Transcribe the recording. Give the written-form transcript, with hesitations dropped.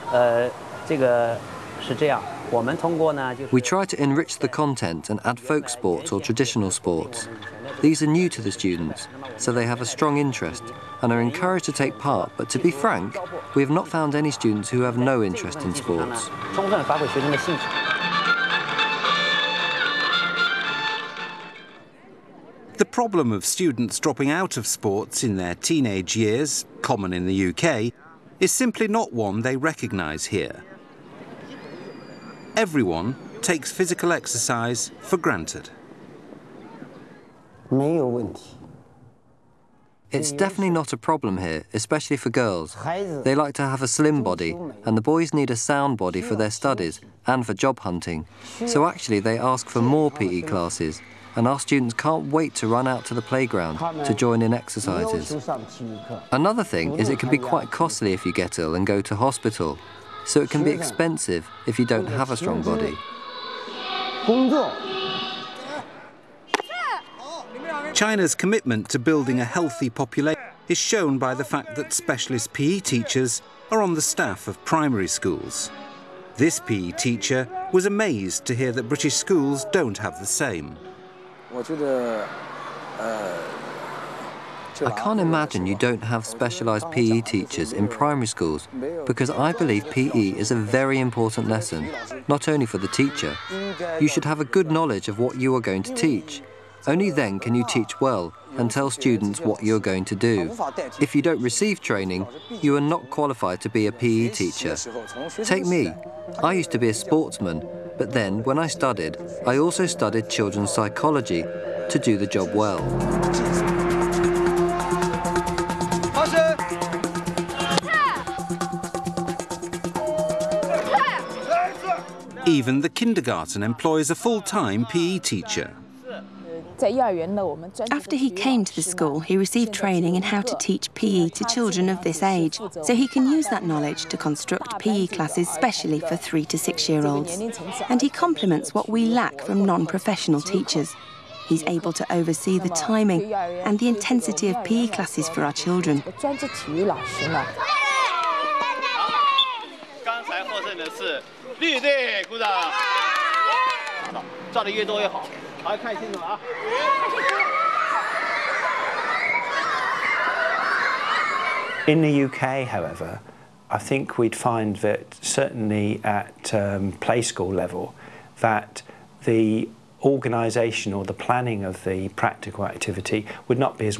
We try to enrich the content and add folk sports or traditional sports. These are new to the students, so they have a strong interest and are encouraged to take part, but to be frank, we have not found any students who have no interest in sports. The problem of students dropping out of sports in their teenage years, common in the UK, is simply not one they recognise here. Everyone takes physical exercise for granted. It's definitely not a problem here, especially for girls. They like to have a slim body, and the boys need a sound body for their studies and for job hunting. So actually they ask for more PE classes, and our students can't wait to run out to the playground to join in exercises. Another thing is it can be quite costly if you get ill and go to hospital, so it can be expensive if you don't have a strong body. China's commitment to building a healthy population is shown by the fact that specialist PE teachers are on the staff of primary schools. This PE teacher was amazed to hear that British schools don't have the same. I can't imagine you don't have specialised PE teachers in primary schools, because I believe PE is a very important lesson, not only for the teacher. You should have a good knowledge of what you are going to teach. Only then can you teach well and tell students what you're going to do. If you don't receive training, you are not qualified to be a PE teacher. Take me. I used to be a sportsman, but then when I studied, I also studied children's psychology to do the job well. Even the kindergarten employs a full-time PE teacher. After he came to the school, he received training in how to teach PE to children of this age, so he can use that knowledge to construct PE classes specially for 3 to 6-year-olds. And he complements what we lack from non-professional teachers. He's able to oversee the timing and the intensity of PE classes for our children. In the UK, however, I think we'd find that certainly at play school level, that the organisation or the planning of the practical activity would not be as